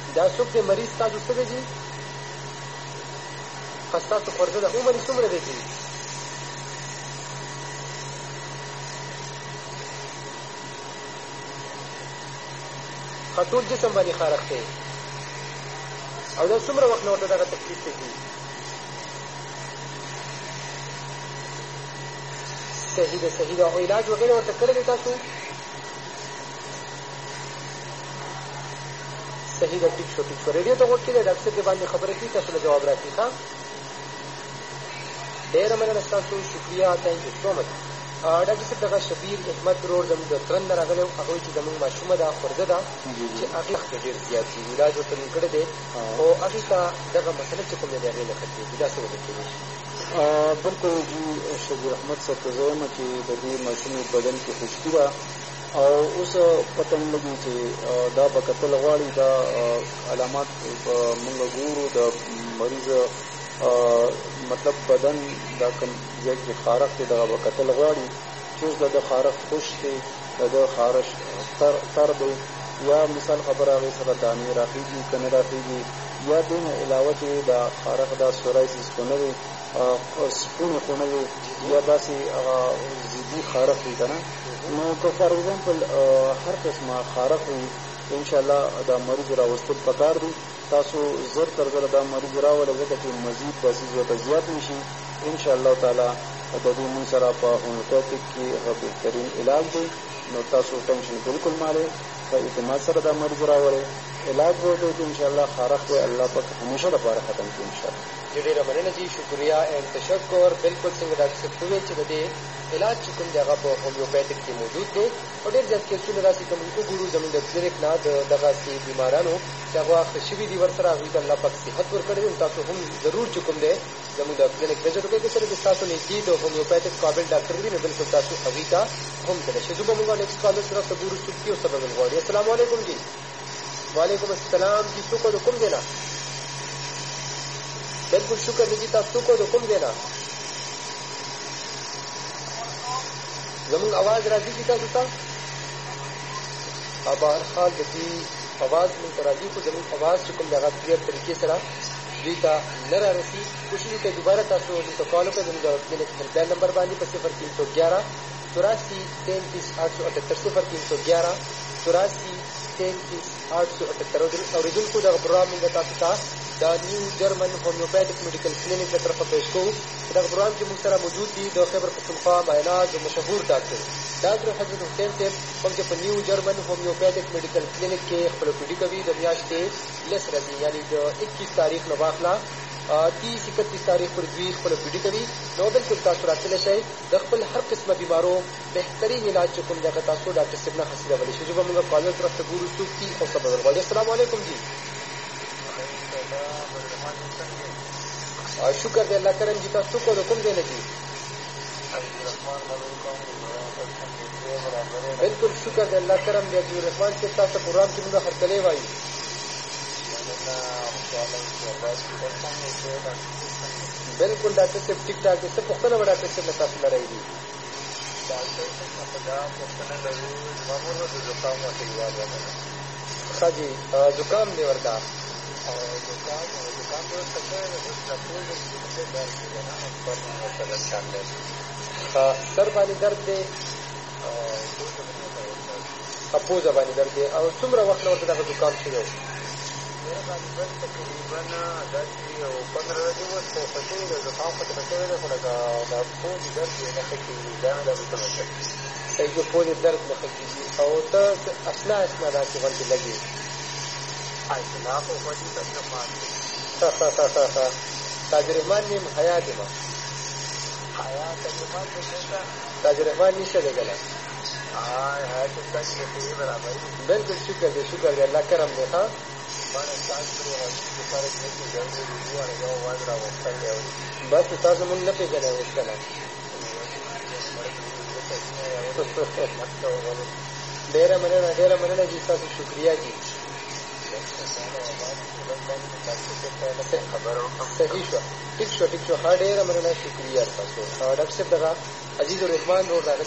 دا څوک دی مریض تاسو څه دی جي ستاسو خورده ده عمر یې څومره دی جي ټول جسم باندې خارق دی او دا څومره وخت نه ورته دغه تکلیف دی صحیح ده صحیح ده او علاج وغیره ورته کړی دی تاسو صحیح ده ټیک شو ټیک شو ریډیو ته غوږ کړئ ډاکټر صاحب باندې خبرې کړي تاسو له جواب راکړي ښه ډېره مننه ستاسو شکریه تھینک یو سو مچ ډاکټر صاحب دغه شبیر احمد رور زموږ د ترن نه راغلی و هغوی چې زموږ ماشومه ده خورده ده چې هغې وخت ډېر زیات دي علاج ورته مې کړی دی خو هغې ته دغه مسله چې کوم دی د هغې نه ښه کېږي دا څه وجه کېدی شي بلکل جی شبیر احمد صاحب ته زه وایم چې د دې ماشومې بدن کې خشکي ده او اوس پته نه لګي چې دا به کتل غواړي دا علامات موږ ګورو د مریض مطلب بدن دا کوم ځای کې خارق دی دغه به کتل غواړي چې اوس د خارق خوش دی د خارش تر دی یا مثال خبره هغې سره دانې راخېږي که نه راخېږي یا دې نه علاوه چې دا خارق دا سورایسس خو نه دی سپونې خو نه دی یا داسې هغه ضدي خارق وي که نه نو که فار ایگزامپل هر قسمه خارق وي انشاءالله دا مریض راوستل پکار دی تاسو زر تر زره دا مریض راوله ځکه چې مزید بسیز ورته زیات نشي انشاءالله تعالی د دې مونږ سره په هومیوپیتک کې بهترین علاج دی نو تاسو ټینشن بالکل مه لئ په اعتماد سره دا مریض راوړئ علاج به وکړئ چې انشاءالله خارق به الله پاک همیشه لپاره ختم کړي انشاءالله جی ډېره مننه جي شکریه اینډ تشکر بالکل څنګه ډاکټر صاحب وویل چې د دې علاج چې کوم دی هغه په هومیوپیتک کې موجود دی او ډېر زیات کیسونه داسې که موږ وګورو زموږ د کلینک نه د دغسې بیمارانو چې هغه ښه شوي دي ورسره هغوی ته الله پاک صحت ورکړی دی تاسو هم ضرور چې کوم دی زموږ د کلینک وزټ وکړئ که چېرې ستاسو نږدې د هومیوپیتک قابل ډاکټر وي نو بالکل تاسو هغوی ته هم تللی شئ زه به موږ نیکسټ کالر طرف ته ګورو څوک دي او څه به موږ غواړي السلام علیکم جي وعلیکم السلام جي څوک د کوم دی نه بالکل شکر دی جي تاسو څوک د کوم دی نه زموږ اواز راځي چې تاسو ته بهرحال د دې اواز موږ ته راځي خو زموږ اواز چې کوم د هغه کلیر طریقې سره دوی ته نه رارسي کوشش وکړئ دوباره تاسو موږ ته کال وکړئ زموږ د کلینک هیلپلاین نمبر باندې په 0311 84 33 878 0311 84 33 878 اورېدونکو دغه پروګرام موږ تاسو ته د نیو جرمن هومیوپیتک میډیکل کلینک له طرفه پیش کوو دغه پروګرام کې موږ سره موجود دي د خیبر پښتونخوا مایناز مشهور ډاکټر حضرت حسین صاحب کوم چې په نیو جرمن هومیوپیتک میډیکل کلینک کې خپله ډیوټي کوي د میاشتې 10 ورځې یعنې د 21 تاریخ نه واخله 30-31 تاریخ پر دوی خپله ډیوټي کوي نو بالکل تاسو راتللی شئ د خپل هر قسمه بیمارو بهترین علاج چې کوم دی هغه تاسو ډاکټر صاحب نه حاصلولی شئ زه به موږ کالر طرف ته ګورو څوک دي او څه بدل غواړي السلام علیکم جي شکر دی الله کرم جي تاسو څوک د کوم ځای نه جي بالکل شکر دی الله کرم دی عبدالرحمن صاحب تاسو پروګرام کې موږ هرکلی وایو بالکل ډاکټر صاحب ټیک ټاک دی څه پوښتنه به ډاکټر صاحب له تاسو لرئ دي ښه جي زکام دی ورته سر باندې درد دی پوزه باندې درد دی او څومره وخت نه ورته دغه زکام شوی تقریبا داسې یو 15 ورځې وروسته ښه شوي ده زکام خو ښه شوی ده خو لکه دا پوزې درد یې نه ښه کېږي دا نه دا به څه ښه کېږي صحیح د پوزې درد نه ښه کېږي او ته اشنا داسې غوندې لګي اشنا خو غوندې ته تاج رحمان نیم حیات ما حیات رحمان دې تاج رحمان نشه دی کنه حیات تاسو ته برابر بالکل شکر دی الله کرم دی ها بس تاسو مونږ نه پېژنئ اوس که نه ډېره مننه جي ستاسو شکریه جي صحیح شوه ټیک شو ښه ډېره مننه شکریه تاسو ډاکټر صاحب دغه عزیز الرحمان روډ